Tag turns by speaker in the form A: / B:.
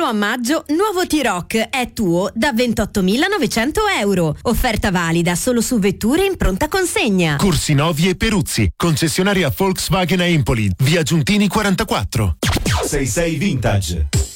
A: solo a maggio, nuovo T-Roc è tuo da 28.900 euro. Offerta valida solo su vetture in pronta consegna.
B: Cursinovi e Peruzzi, concessionaria Volkswagen a Empoli, via Giuntini 44.
C: 66 Vintage.